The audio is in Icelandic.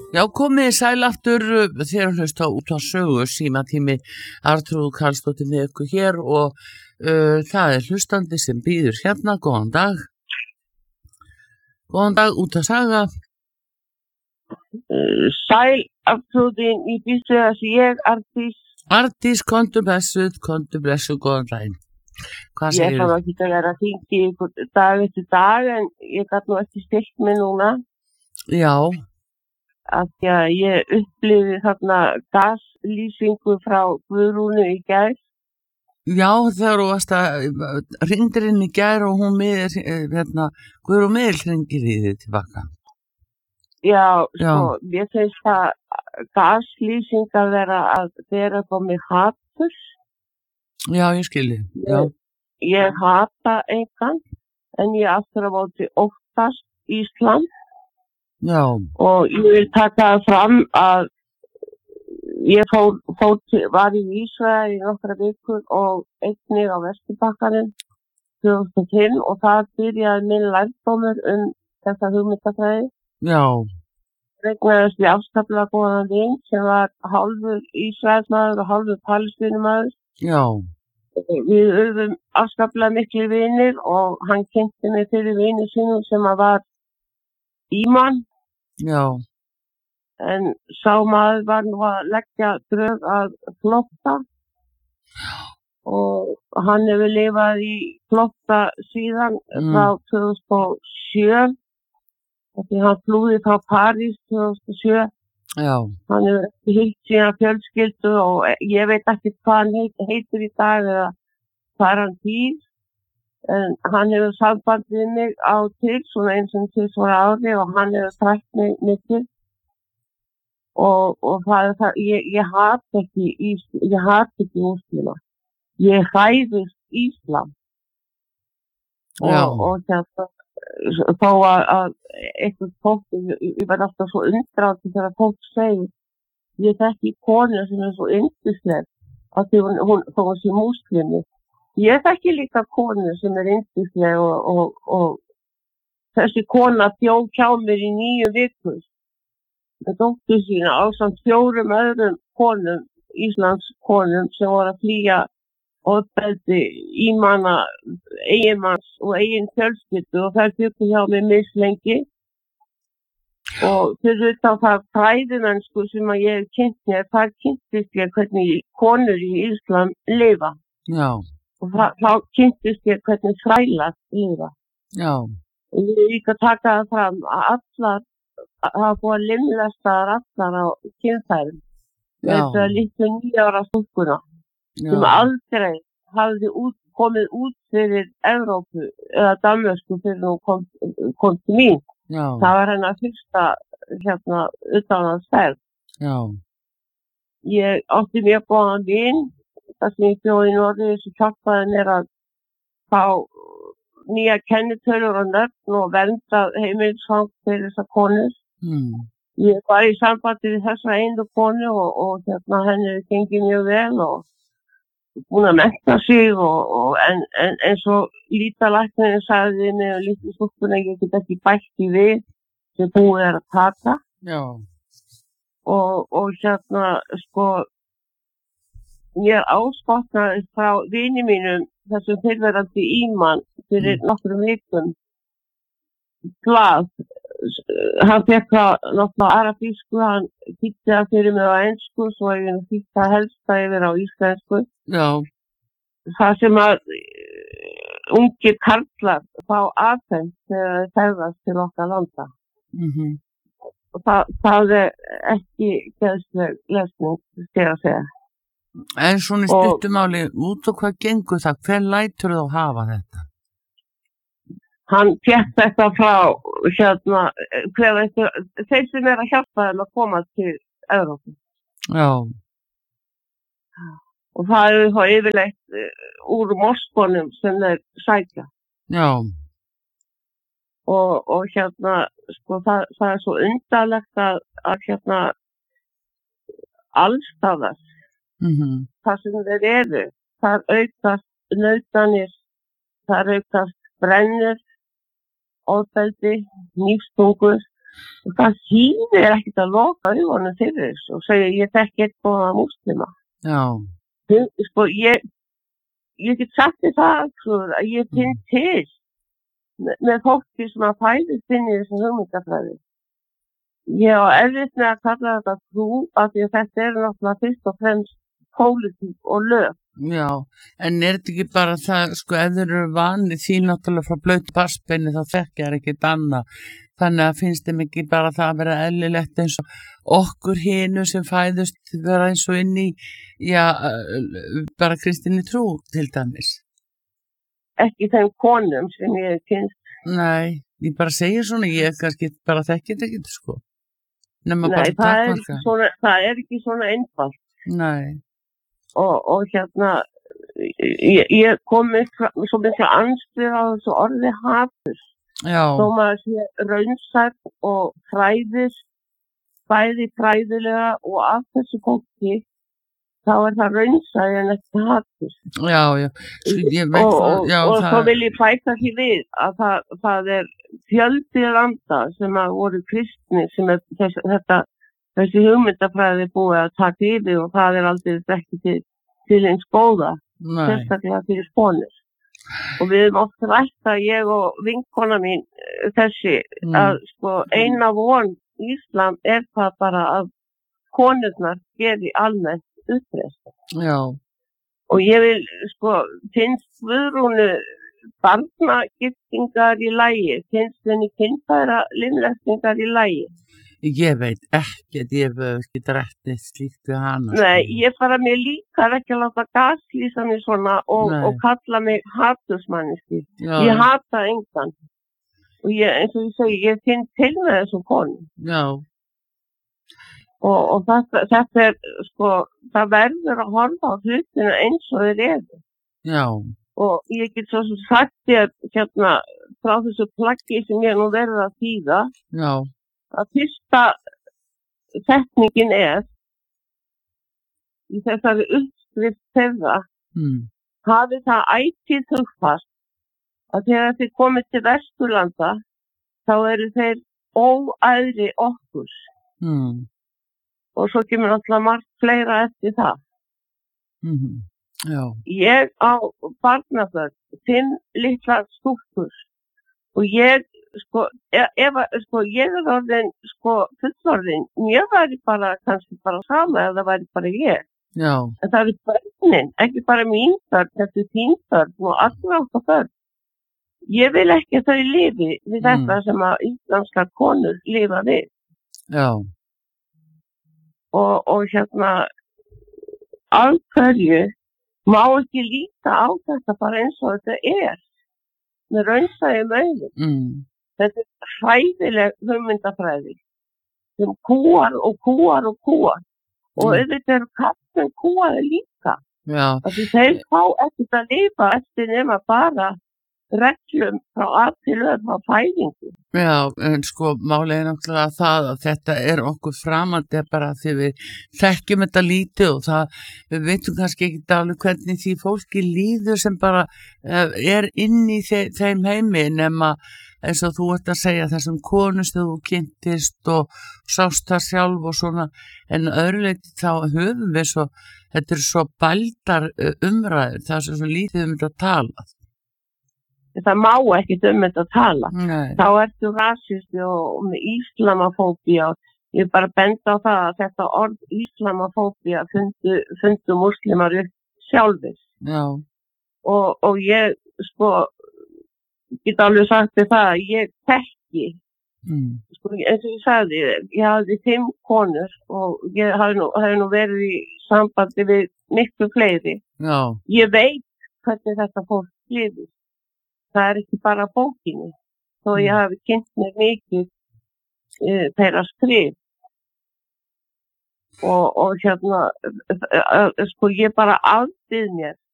Já, komið sæl aftur þér að hlusta út á sögu símatími Arnþrúður Karlsdóttir með ykkur hér og það hlustandi sem býður hérna, góðan dag út að saga. Sæl Arnþrúðin í býstu þess ég Arndís, kontu blessuð, góðan daginn. Hvað segir ég fann ekki að vera að hringja í ykkur dag eftir dag en ég gat nú ekki stillt mig núna. Já. Af því að ég upplifði þarna gaslýsingu frá Guðrúnu í gær. Já, þegar þú varst að hringdir inn í gær og hún Guðrún miðil hringir í þig tilbaka. Já, sko, ég finnst það gaslýsing að vera upp á mig hatur. Já, ég skilji. Ég hata engan en ég aftur á móti óttast Ísland. Já. Og ég vil taka það fram að ég var í Ísrael í nokkra vikur og einnig á Vesturbakkanum 2005 og það byrjaði minn lærdómur þessa hugmyndafræði. Já. Regnaðist við afskaplega góðan vin sem var hálfur Ísraelsmaður og hálfur Palestínumaður. Já. Við urðum afskaplega miklu vinir og hann kynnti mig fyrir vini sínum sem var Íman. Já. En sá maður var nú að leggja drög að flótta og hann hefur lifað í flótta síðan frá 2007 því hann flúði frá París 2007. Já. Hann hefur ekki hitt sína fjölskyldu og ég veit ekki hvað hann heitir í dag eða hvað hann býr. En hann hefur samband við mig á til, svona eins og tvisvar á ári og hann hefur trætt mig mikið. Og það, ég hata ekki múslima. Ég hræðist Íslam. Og þó að eitthvað fólk, ég verð alltaf svo undrandi þegar fólk segir, ég þekki konu sem svo yndisleg að því þó hún sé múslimi. Ég þekki líka konu sem yndisleg og þessi kona bjó hjá mér í 9 vikur með dóttur sína ásamt 4 öðrum konum, Íslands konum sem voru að flýja ofbeldi ímanna, eiginmanns og eigin fjölskyldu og þær bjuggu hjá mér mislengi. Og fyrir utan það fræðimennsku sem að ég hef kynnt mér, þar kynntist ég hvernig konur í Íslam lifa. Já. Og þá kynntist ég hvernig þrælar lifa. Já. Og ég vil líka taka það fram að hafa búið að limlestar allar á kynfærum. Þetta litlu 9 ára stúlkuna sem aldrei hafði komið út fyrir Evrópu eða Danmörsku fyrir hún kom til mín. Já. Það var hennar fyrsta utanlandsferð. Já. Ég átti mjög góðan vin, það sem ég bjó í Noregi sem hjálpaði mér að fá nýja kennitölur og nöfn og vernda heimilisfang fyrir þessar konur. Ég var í sambandi við þessa einu konu og henni gengið mjög vel og búin að mennta sig en svo lítalæknirinn sagði mig og lítið stúlkuna ég get ekki bætt í við sem búið að taka. Já. Og sko ég áskotnaði frá vini mínum þessum fyrrverandi Íman fyrir nokkrum vikum blað. Hann fekk það náttúrulega arabísku, hann þýddi það fyrir mig á ensku, svo ég þýddi það helsta yfir á íslensku. Já. Það sem að ungir karlar fá afhent þegar þeir ferðast til okkar landa. Og það ekki geðsleg lesning, þegar að segja. En svona stuttumáli, út og hvað gengur það? Hver lætur þú hafa þetta? Hann fékk þetta frá þeir sem að hjálpa þeim að koma til Evrópu. Já. Og það þá yfirleitt úr moskonum sem þeir sækja. Já. Og sko það svo undarlegt að allstaðar það sem þeir eru, þar aukast nautanir, þar aukast brennur, ofbeldi, hnífstungur Og það þýðir ekkert að loka augunum fyrir þessu og segja ég þekki eitt góða múslima. Já. Sko, ég get sagt þér það sko, að ég finn til með fólki sem að fæðist inn í þessum hugmyndafræði. Ég á erfitt með að kalla þetta trú af því að þetta er náttúrulega fyrst og fremst pólitík og lög. Já, en þetta ekki bara það, sko, ef þeir eru vanið því náttúrulega frá blautu barnsbeini þá þekkjar ekkert annað. Þannig að finnst þeim ekki bara það að vera eðlilegt eins og okkur hinu sem fæðust vera eins og inn í, já, bara kristinni trú til dæmis. Ekki þeim konum sem ég kynst. Nei, ég bara segir svona, ég kannski bara þekkið ekki, sko. Nei, það er ekki svona einfalt. Nei. Og hérna, ég kom svo mikla anskrið á þessu orði hatur. Já. Þó maður sé raunsætt og fræðist, bæði fræðilega og af þessu fólki, þá er það raunsætt en ekki hatur. Já, ég veit það. Já, og þá vil ég bæta því við að það er fjöldi landa sem að voru kristni sem er þessi hugmyndafræði búið að taka yfir og það er aldrei ekki til eins góða, sérstaklega fyrir konur. Og við erum oft rætt að ég og vinkona mín þessi að sko eina von Íslam er það bara að konurnar geri almennt uppreist. Já. Og ég vil sko, finnst Guðrúnu barnagiftingar í lagi, finnst henni kynfæra limlestingar í lagi. Ég veit ekkert, ég hef ekki drætt neitt slíkt við hana. Nei, ég bara mér líkar ekki að láta gaslýsa mig svona og kalla mig hatursmanniski. Ég hata engan. Og eins og ég segi, ég finn til með þessum konum. Já. Og þetta er, sko, það verður að horfa á hlutina eins og þeir eru. Já. Og ég get svo sagt þér hérna frá þessu plaggi sem ég nú verður að þýða. Já. Að fyrsta setningin er í þessari uppskrift þeirra hafi það ætíð hugfast að þegar þið komið til Vesturlanda þá eru þeir óæðri okkur og svo kemur alltaf margt fleira eftir það. Já. Ég á barnabörn 5 litlar stúlkur og ég ég er orðin fullorðin, mér væri bara kannski bara sama ef það væri bara ég. Já. En það eru börnin, ekki bara mín börn, þetta er þín börn og allra átta börn. Ég vil ekki að þau lifi við þetta sem að íslamskar konur lifa við. Já. Og hérna af hverju má ekki líta á þetta bara eins og þetta er með raunsæjum augum. Þetta er hræðileg hugmyndafræði sem kúar og kúar og kúar og auðvitað eru kappin kúaði líka. Já. Því þeir fá ekkert að lifa eftir nema bara reglum frá að til frá fæðingu. Já, en sko málið er náttúrulega það að þetta er okkur framandi bara því við þekkjum þetta lítið og það, við veitum kannski ekki alveg hvernig því fólki líður sem bara er inn í þeim heimi nema eins og þú ert að segja þessum konust þegar þú kynntist og sást það sjálf og svona en öðruleiti þá höfum við svo, þetta er svo bældar umræður, það er svo lítið þetta að tala. Það má ekkert þetta að tala. Nei. Þá ertu rasisti og með íslamafóbía. Ég bara benda á það að þetta orð íslamafóbía fundu muslimar upp sjálfis. Já. Og ég get alveg sagt þér það að ég þekki. Eins og ég sagði, ég hafði 5 konur og ég hafði nú verið í sambandi við miklu fleiri. Já. Ég veit hvernig þetta fólk lifir. Það er ekki bara bókinni, þó ég hafi kynnt mér mikið þeirra skrif. Og hérna, ég bara afbyð mér